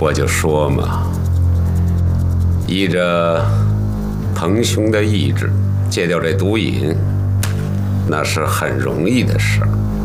我就说嘛，依着彭兄的意志，戒掉这毒瘾，那是很容易的事儿。